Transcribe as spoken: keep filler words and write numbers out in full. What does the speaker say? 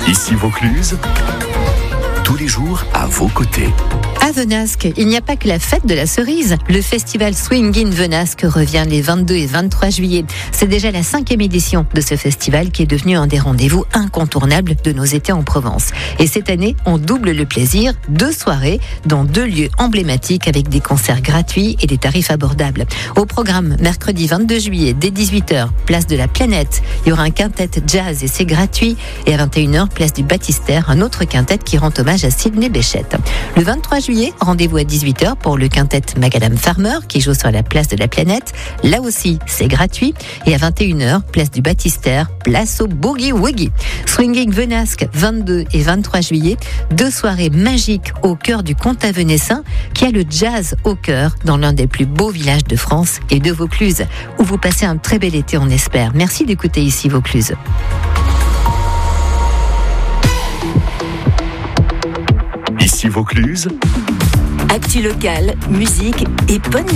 Ici Vaucluse, tous les jours à vos côtés. À Venasque, il n'y a pas que la fête de la cerise. Le festival Swing in Venasque revient les vingt-deux et vingt-trois juillet. C'est déjà la cinquième édition de ce festival qui est devenu un des rendez-vous incontournables de nos étés en Provence. Et cette année, on double le plaisir. Deux soirées dans deux lieux emblématiques avec des concerts gratuits et des tarifs abordables. Au programme, mercredi vingt-deux juillet, dès dix-huit heures, place de la Planète. Il y aura un quintet jazz et c'est gratuit. Et à vingt et une heures, place du Baptistère, un autre quintet qui rend hommage à Sidney Bechet. Le vingt-trois juillet, rendez-vous à dix-huit heures pour le quintet Macadam Farmer qui joue sur la place de la Planète. Là aussi, c'est gratuit. Et à vingt et une heures, place du Baptistère, place au Boogie Woogie. Swinging Venasque, vingt-deux et vingt-trois juillet. Deux soirées magiques au cœur du comtat venessin qui a le jazz au cœur dans l'un des plus beaux villages de France et de Vaucluse, où vous passez un très bel été, on espère. Merci d'écouter Ici Vaucluse. Ici Vaucluse. Actu locale, musique et bonne